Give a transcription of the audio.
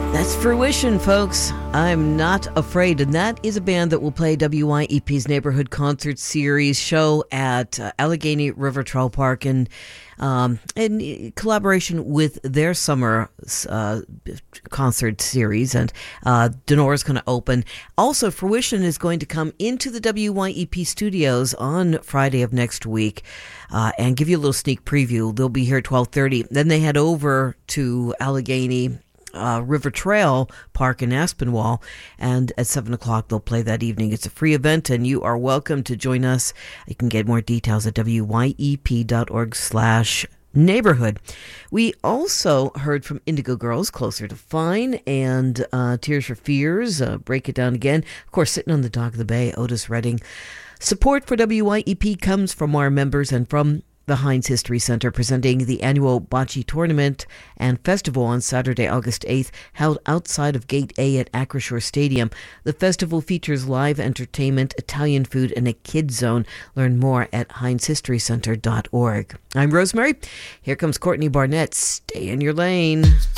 That's Fruition, folks. I'm Not Afraid. And that is a band that will play WYEP's Neighborhood Concert Series show at Allegheny River Trail Park in collaboration with their summer concert series. And Denora's going to open. Also, Fruition is going to come into the WYEP studios on Friday of next week and give you a little sneak preview. They'll be here at 12:30. Then they head over to Allegheny River Trail Park in Aspinwall, and at 7 o'clock they'll play that evening. It's a free event, and you are welcome to join us. You can get more details at wyep.org/neighborhood. We also heard from Indigo Girls, Closer to Fine, and Tears for Fears, Break It Down Again. Of course, Sitting on the Dock of the Bay, Otis Redding. Support for WYEP comes from our members and from the Heinz History Center, presenting the annual Bocce Tournament and Festival on Saturday, August 8th, held outside of Gate A at Acrisure Stadium. The festival features live entertainment, Italian food, and a kids zone. Learn more at heinzhistorycenter.org. I'm Rosemary. Here comes Courtney Barnett. Stay in your lane.